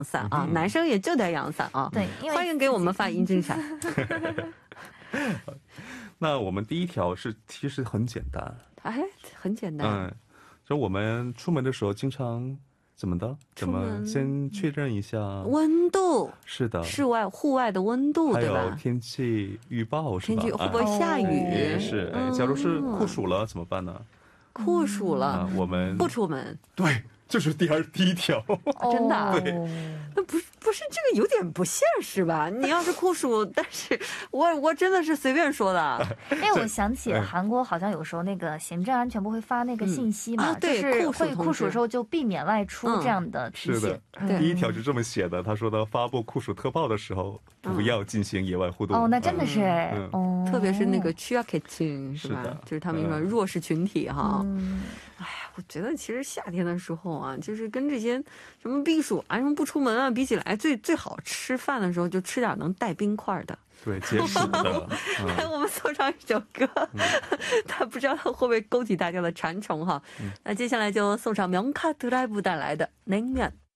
伞啊，男生也就带阳伞啊。 对， 欢迎给我们发银针伞。 那我们第一条是其实很简单， 哎，很简单。 就我们出门的时候经常怎么的？怎么先确认一下温度？ 是的， 室外户外的温度，对吧？还有天气预报是吧？ 天气会不会下雨？ 是，假如是酷暑了怎么办呢？ 酷暑了，我们不出门。 对，就是第一条。 真的？ 对， 那不是这个有点不现实吧？你要是酷暑，但是我真的是随便说的。 因为我想起韩国好像有时候那个行政安全部会发那个信息嘛， 对， 酷暑的时候就避免外出这样的提醒。 是的，第一条就这么写的，他说的发布酷暑特报的时候不要进行野外活动。 哦，那真的是特别是那个취약계층是吧？就是他们说弱势群体哈。哎呀，我觉得其实夏天的时候啊，就是跟这些什么避暑啊、什么不出门啊比起来，最好吃饭的时候就吃点能带冰块的。 对，解暑的。 来，我们送上一首歌，他不知道会不会勾起大家的馋虫哈。那接下来就送上명카드라이브带来的냉면。